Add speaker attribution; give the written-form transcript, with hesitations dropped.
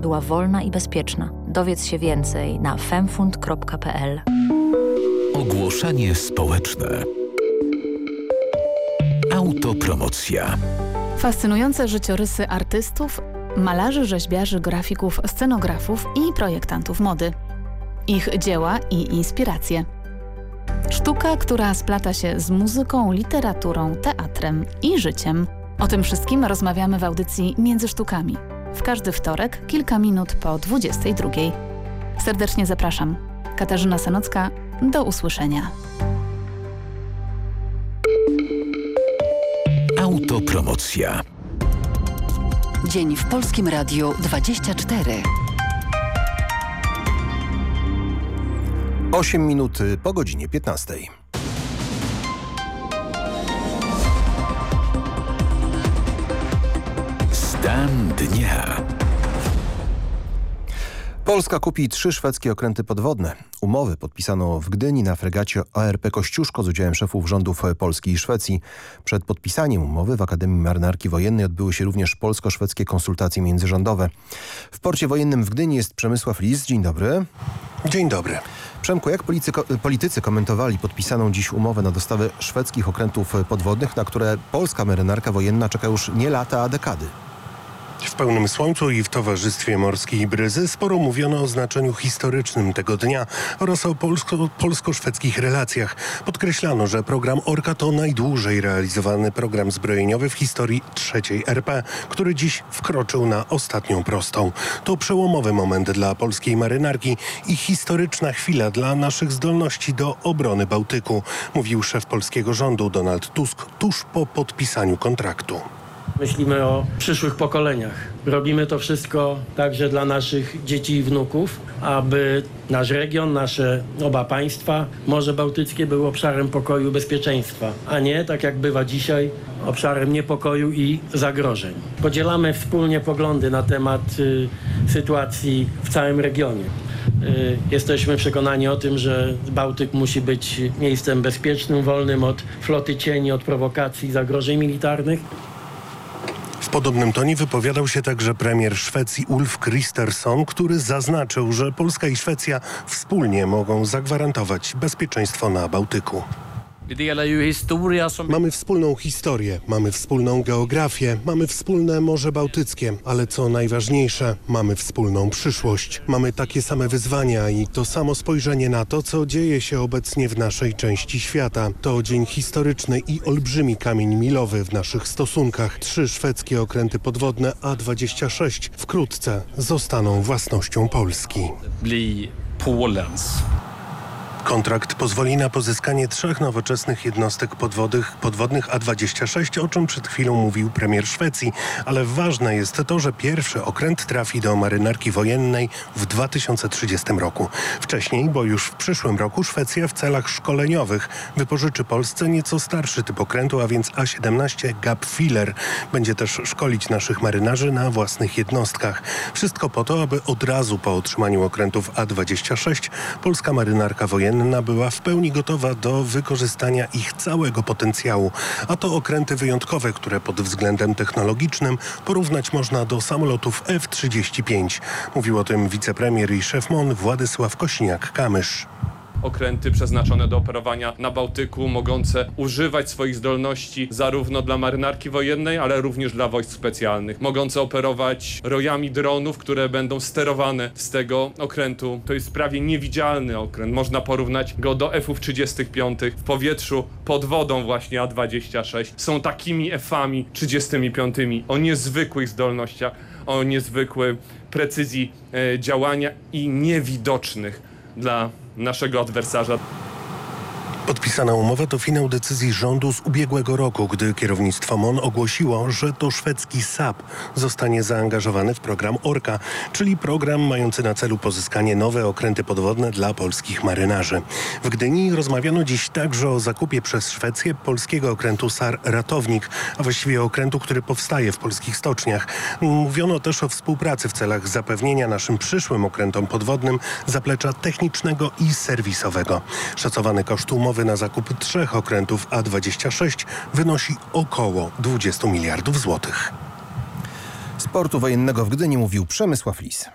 Speaker 1: była wolna i bezpieczna. Dowiedz się więcej na femfund.pl.
Speaker 2: Ogłoszenie społeczne. Autopromocja.
Speaker 3: Fascynujące życiorysy artystów, malarzy, rzeźbiarzy, grafików, scenografów i projektantów mody. Ich dzieła i inspiracje. Sztuka, która splata się z muzyką, literaturą, teatrem i życiem. O tym wszystkim rozmawiamy w audycji Między Sztukami. W każdy wtorek, kilka minut po 22. Serdecznie zapraszam. Katarzyna Sanocka, do usłyszenia.
Speaker 2: Autopromocja.
Speaker 4: Dzień w Polskim Radiu 24.
Speaker 5: 8 minut po godzinie 15.
Speaker 2: Stan dnia.
Speaker 5: Polska kupi 3 szwedzkie okręty podwodne. Umowy podpisano w Gdyni na fregacie ARP Kościuszko z udziałem szefów rządów Polski i Szwecji. Przed podpisaniem umowy w Akademii Marynarki Wojennej odbyły się również polsko-szwedzkie konsultacje międzyrządowe. W porcie wojennym w Gdyni jest Przemysław Lis. Dzień dobry.
Speaker 6: Dzień dobry.
Speaker 5: Przemku, jak politycy komentowali podpisaną dziś umowę na dostawę szwedzkich okrętów podwodnych, na które polska marynarka wojenna czeka już nie lata, a dekady?
Speaker 6: W pełnym słońcu i w towarzystwie morskiej bryzy sporo mówiono o znaczeniu historycznym tego dnia oraz o polsko-szwedzkich relacjach. Podkreślano, że program Orka to najdłużej realizowany program zbrojeniowy w historii III RP, który dziś wkroczył na ostatnią prostą. To przełomowy moment dla polskiej marynarki i historyczna chwila dla naszych zdolności do obrony Bałtyku, mówił szef polskiego rządu Donald Tusk tuż po podpisaniu kontraktu.
Speaker 7: Myślimy o przyszłych pokoleniach. Robimy to wszystko także dla naszych dzieci i wnuków, aby nasz region, nasze oba państwa, Morze Bałtyckie były obszarem pokoju i bezpieczeństwa, a nie, tak jak bywa dzisiaj, obszarem niepokoju i zagrożeń. Podzielamy wspólnie poglądy na temat sytuacji w całym regionie. Jesteśmy przekonani o tym, że Bałtyk musi być miejscem bezpiecznym, wolnym od floty cieni, od prowokacji, zagrożeń militarnych.
Speaker 6: W podobnym tonie wypowiadał się także premier Szwecji Ulf Kristersson, który zaznaczył, że Polska i Szwecja wspólnie mogą zagwarantować bezpieczeństwo na Bałtyku. Mamy wspólną historię, mamy wspólną geografię, mamy wspólne Morze Bałtyckie, ale co najważniejsze, mamy wspólną przyszłość. Mamy takie same wyzwania i to samo spojrzenie na to, co dzieje się obecnie w naszej części świata. To dzień historyczny i olbrzymi kamień milowy w naszych stosunkach. 3 szwedzkie okręty podwodne A26 wkrótce zostaną własnością Polski. Kontrakt pozwoli na pozyskanie 3 nowoczesnych jednostek podwodnych A26, o czym przed chwilą mówił premier Szwecji. Ale ważne jest to, że pierwszy okręt trafi do marynarki wojennej w 2030 roku. Wcześniej, bo już w przyszłym roku, Szwecja w celach szkoleniowych wypożyczy Polsce nieco starszy typ okrętu, a więc A17 Gapfiller. Będzie też szkolić naszych marynarzy na własnych jednostkach. Wszystko po to, aby od razu po otrzymaniu okrętów A26 polska marynarka wojenna była w pełni gotowa do wykorzystania ich całego potencjału. A to okręty wyjątkowe, które pod względem technologicznym porównać można do samolotów F-35. Mówił o tym wicepremier i szef MON Władysław Kosiniak-Kamysz.
Speaker 8: Okręty przeznaczone do operowania na Bałtyku, mogące używać swoich zdolności zarówno dla marynarki wojennej, ale również dla wojsk specjalnych. Mogące operować rojami dronów, które będą sterowane z tego okrętu. To jest prawie niewidzialny okręt. Można porównać go do F-ów 35 w powietrzu pod wodą właśnie A26. Są takimi F-ami 35 o niezwykłych zdolnościach, o niezwykłej precyzji działania i niewidocznych dla naszego adwersarza.
Speaker 6: Podpisana umowa to finał decyzji rządu z ubiegłego roku, gdy kierownictwo MON ogłosiło, że to szwedzki SAP zostanie zaangażowany w program Orka, czyli program mający na celu pozyskanie nowe okręty podwodne dla polskich marynarzy. W Gdyni rozmawiano dziś także o zakupie przez Szwecję polskiego okrętu SAR Ratownik, a właściwie okrętu, który powstaje w polskich stoczniach. Mówiono też o współpracy w celach zapewnienia naszym przyszłym okrętom podwodnym zaplecza technicznego i serwisowego. Szacowany koszt umowy na zakup 3 okrętów A26 wynosi około 20 miliardów złotych.
Speaker 5: Z portu wojennego w Gdyni mówił Przemysław Lis.